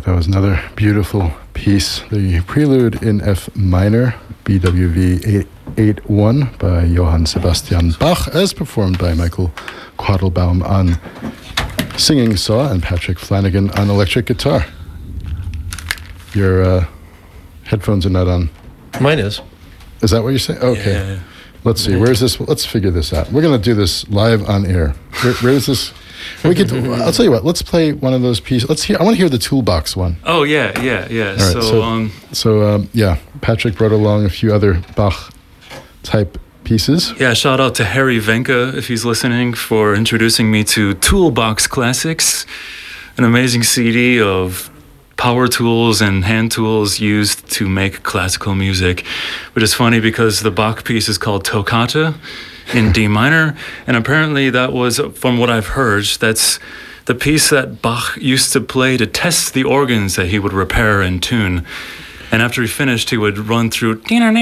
right, that was another beautiful piece. The Prelude in F minor, BWV 881 by Johann Sebastian Bach, as performed by Michael Quadelbaum on singing saw and Patrick Flanagan on electric guitar. Your headphones are not on. Mine is. Is that what you're saying? Okay. Yeah. Let's see. Where's this? Let's figure this out. We're going to do this live on air. Where is this? We could. I'll tell you what. Let's play one of those pieces. Let's hear. I want to hear the Toolbox one. Oh yeah. All right, Patrick brought along a few other Bach type pieces. Yeah, shout out to Harry Venka, if he's listening, for introducing me to Toolbox Classics, an amazing CD of power tools and hand tools used to make classical music, which is funny because the Bach piece is called Toccata in D minor, and apparently that was, from what I've heard, that's the piece that Bach used to play to test the organs that he would repair and tune. And after he finished, he would run through and,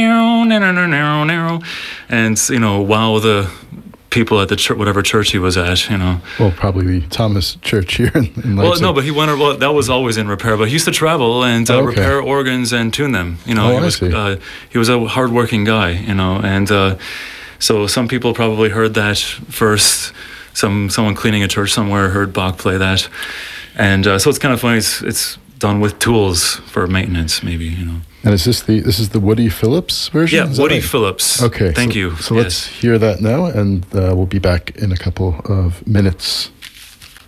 wow the people at the church, whatever church he was at, Well, probably the Thomas Church here in Leipzig. Well, no, but that was always in repair. But he used to travel and repair organs and tune them. He was a hardworking guy, and so some people probably heard that first. Someone cleaning a church somewhere heard Bach play that, and so it's kind of funny. It's done with tools for maintenance, maybe. And is this the Woody Phillips version? Yeah, Woody Phillips. Okay. Thank you. So let's hear that now, and we'll be back in a couple of minutes.